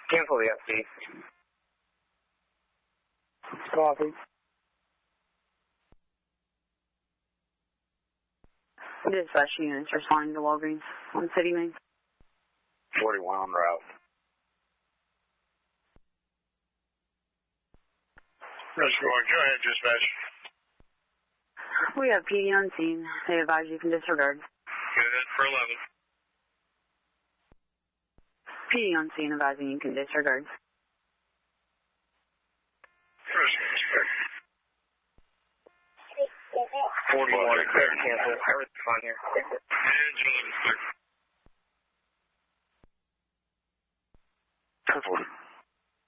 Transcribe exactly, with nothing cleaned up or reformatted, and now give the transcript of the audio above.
Cancel the F C. Copy. Dispatch units responding to Walgreens on City Main. forty-one on route. Go ahead, dispatch. We have P D on scene. They advise you can disregard. Go ahead for eleven. P D on scene advising you can disregard. forty-one, clear to cancel. I respond here. And eleven, clear. ten forty.